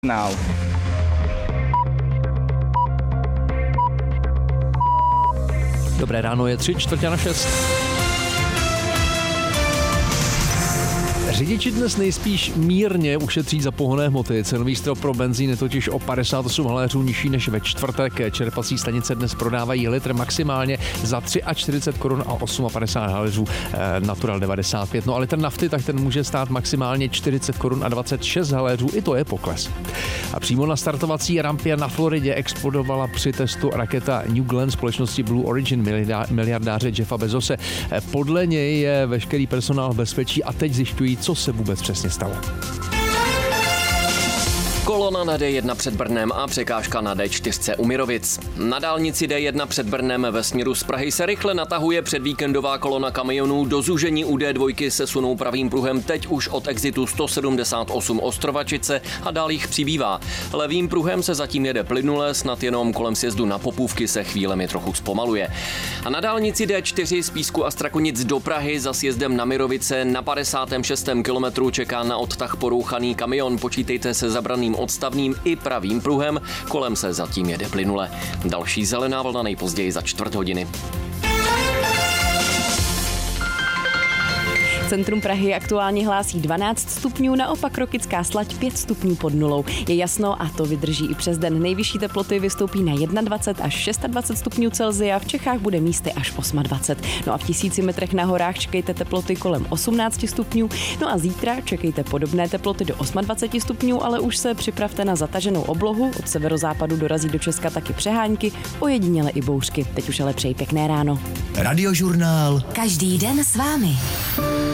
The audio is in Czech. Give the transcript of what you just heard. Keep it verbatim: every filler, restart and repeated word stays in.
Now. Dobré ráno, je tři čtvrtě na šest. Řidiči dnes nejspíš mírně ušetří za pohonné hmoty. Cenový strop pro benzín je totiž o padesát osm haléřů nižší než ve čtvrtek. Čerpací stanice dnes prodávají litr maximálně za čtyřicet tři korun a padesát osm haléřů, Natural devadesát pět. No a litr nafty, tak ten může stát maximálně čtyřicet korun a dvacet šest haléřů, i to je pokles. A přímo na startovací rampě na Floridě explodovala při testu raketa New Glenn společnosti Blue Origin miliardáře Jeffa Bezose. Podle něj je veškerý personál v bezpečí a teď zjišťují, co se vůbec přesně stalo. Kolona na D jedna před Brnem a překážka na D čtyři u Mirovic. Na dálnici D jedna před Brnem ve směru z Prahy se rychle natahuje předvíkendová kolona kamionů. Do zúžení u D dva se sunou pravým pruhem teď už od exitu sto sedmdesát osm Ostrovačice a dál jich přibývá. Levým pruhem se zatím jede plynule, snad jenom kolem sjezdu na Popůvky se chvílemi trochu zpomaluje. A na dálnici D čtyři z Písku a Strakonic do Prahy za sjezdem na Mirovice na padesátém šestém kilometru čeká na odtah porouchaný kamion. Počítejte se zabraným odstavným i pravým pruhem, kolem se zatím jede plynule. Další zelená vlna nejpozději za čtvrt hodiny. Centrum Prahy aktuálně hlásí dvanáct stupňů, naopak Rokycká Slať pět stupňů pod nulou. Je jasno a to vydrží i přes den. Nejvyšší teploty vystoupí na dvacet jedna až dvacet šest stupňů Celsia, v Čechách bude místy až dvacet osm. No a v tisíci metrech na horách čekejte teploty kolem osmnáct stupňů. No a zítra čekejte podobné teploty do dvacet osm stupňů, ale už se připravte na zataženou oblohu. Od severozápadu dorazí do Česka taky přehánky, ojediněle i bouřky. Teď už ale přeji pěkné ráno. Radiožurnál. Každý den s vámi.